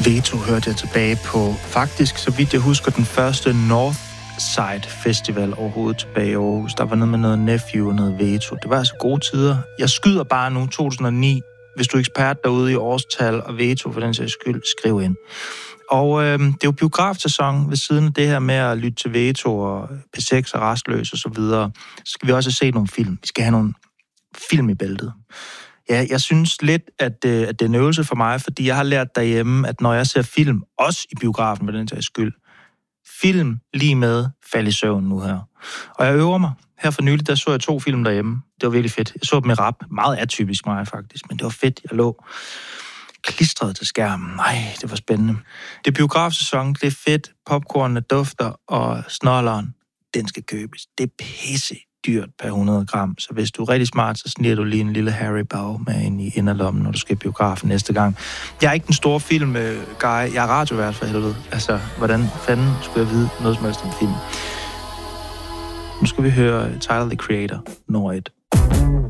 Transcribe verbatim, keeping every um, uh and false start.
Veto hørte jeg tilbage på, faktisk, så vidt jeg husker, den første Northside Festival overhovedet tilbage i Aarhus. Der var noget med noget Nephew og noget Veto. Det var altså gode tider. Jeg skyder bare nu, to tusind og ni. Hvis du er ekspert derude i årstal og Veto for den sags skyld, skriv ind. Og øh, det er jo biografsæson ved siden af det her med at lytte til Veto og P seks og Rastløs og så videre. Så skal vi også se nogle film. Vi skal have nogle film i bæltet. Ja, jeg synes lidt, at, øh, at det er en øvelse for mig, fordi jeg har lært derhjemme, at når jeg ser film, også i biografen med den sags skyld, film lige med fald i søvn nu her. Og jeg øver mig. Her for nylig, der så jeg to film derhjemme. Det var virkelig fedt. Jeg så dem i rap. Meget atypisk mig faktisk, men det var fedt. Jeg lå klistret til skærmen. Nej, det var spændende. Det er biografsæson, det er fedt. Popcornene dufter, og snolleren, den skal købes. Det er pisse dyrt per hundrede gram, så hvis du er rigtig smart, så sniger du lige en lille Harry Bow med ind i inderlommen, når du skal i biografen næste gang. Jeg er ikke den store film-guy. Jeg er radiovært for helvede. Altså, hvordan fanden skulle jeg vide noget som helst om film? Nu skal vi høre Tyler, the Creator, nummer et.